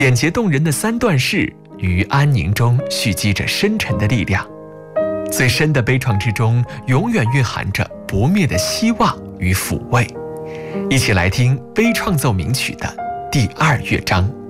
简洁动人的三段式于安宁中蓄积着深沉的力量，最深的悲怆之中，永远蕴含着不灭的希望与抚慰。一起来听悲怆奏鸣曲的第2乐章。